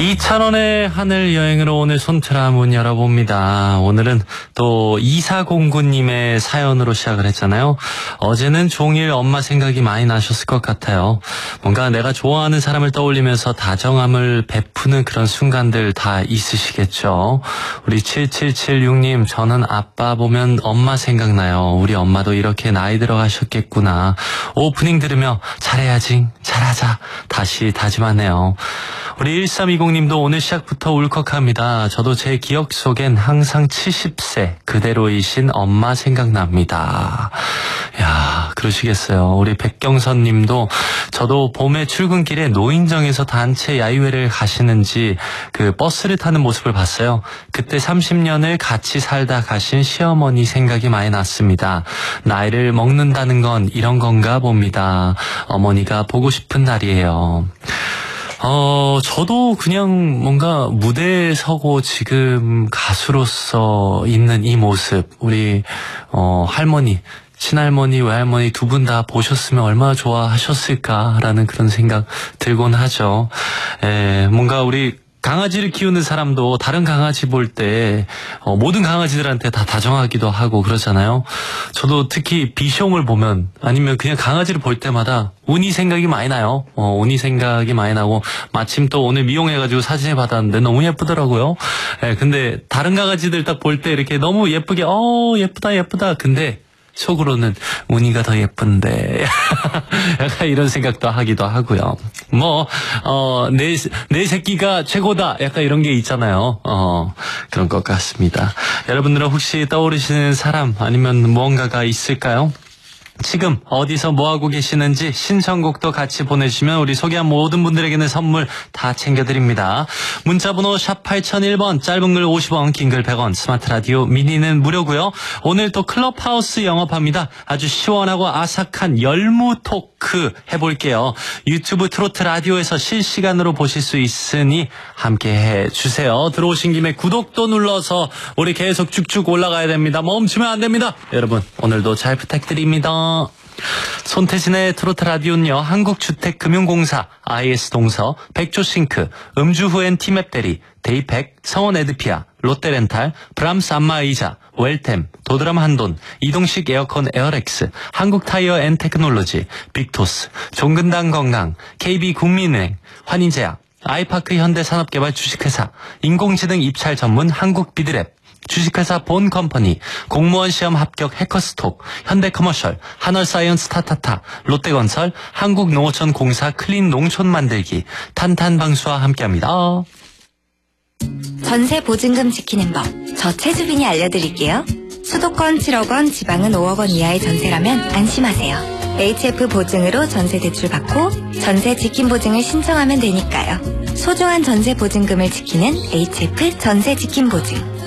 2,000원의 하늘 여행으로 오늘 손트라 문 열어봅니다. 오늘은 또 2409님의 사연으로 시작을 했잖아요. 어제는 종일 엄마 생각이 많이 나셨을 것 같아요. 뭔가 내가 좋아하는 사람을 떠올리면서 다정함을 베푸는 그런 순간들 다 있으시겠죠. 우리 7776님, 저는 아빠 보면 엄마 생각나요. 우리 엄마도 이렇게 나이 들어가셨겠구나. 오프닝 들으며 잘해야지, 잘하자 다시 다짐하네요. 우리 1320님도 오늘 시작부터 울컥합니다. 저도 제 기억 속엔 항상 70세 그대로이신 엄마 생각납니다. 야, 그러시겠어요. 우리 백경선님도 저도 봄에 출근길에 노인정에서 단체 야유회를 가시는지 그 버스를 타는 모습을 봤어요. 그때 30년을 같이 살다 가신 시어머니 생각이 많이 났습니다. 나이를 먹는다는 건 이런 건가 봅니다. 어머니가 보고 싶은 날이에요. 저도 그냥 뭔가 무대에 서고 지금 가수로서 있는 이 모습, 우리, 할머니, 친할머니, 외할머니 두 분 다 보셨으면 얼마나 좋아하셨을까라는 그런 생각 들곤 하죠. 뭔가 우리 강아지를 키우는 사람도 다른 강아지 볼 때 모든 강아지들한테 다 다정하기도 하고 그러잖아요. 저도 특히 비숑을 보면 아니면 그냥 강아지를 볼 때마다 운이 생각이 많이 나요. 운이 생각이 많이 나고 마침 또 오늘 미용해가지고 사진을 받았는데 너무 예쁘더라고요. 근데 다른 강아지들 딱 볼 때 이렇게 너무 예쁘게 예쁘다 예쁘다. 근데 속으로는 운이가 더 예쁜데 약간 이런 생각도 하기도 하고요. 내 새끼가 최고다 약간 이런 게 있잖아요. 그런 것 같습니다. 여러분들은 혹시 떠오르시는 사람 아니면 무언가가 있을까요? 지금 어디서 뭐하고 계시는지 신청곡도 같이 보내주시면 우리 소개한 모든 분들에게는 선물 다 챙겨드립니다. 문자번호 샵 8001번, 짧은 글 50원, 긴 글 100원, 스마트 라디오 미니는 무료고요. 오늘 또 클럽하우스 영업합니다. 아주 시원하고 아삭한 열무 토크 해볼게요. 유튜브 트로트 라디오에서 실시간으로 보실 수 있으니 함께 해주세요. 들어오신 김에 구독도 눌러서 우리 계속 쭉쭉 올라가야 됩니다. 멈추면 안 됩니다. 여러분 오늘도 잘 부탁드립니다. 손태진의 트로트 라디오는요, 한국주택금융공사, IS동서, 백조싱크, 음주후엔 티맵대리, 데이팩, 성원 에드피아, 롯데렌탈, 브람스 안마의자, 웰템, 도드람 한돈, 이동식 에어컨 에어렉스, 한국타이어 앤테크놀로지, 빅토스, 종근당 건강, KB국민은행, 환인제약, 아이파크 현대산업개발 주식회사, 인공지능 입찰 전문 한국비드랩, 주식회사 본컴퍼니, 공무원 시험 합격 해커스톡, 현대커머셜, 한월사이언스 타타타, 롯데건설, 한국농어촌공사 클린 농촌 만들기, 탄탄방수와 함께합니다. 전세 보증금 지키는 법, 저 최수빈이 알려드릴게요. 수도권 7억 원, 지방은 5억 원 이하의 전세라면 안심하세요. HF 보증으로 전세 대출 받고 전세 지킴 보증을 신청하면 되니까요. 소중한 전세 보증금을 지키는 HF 전세 지킴 보증.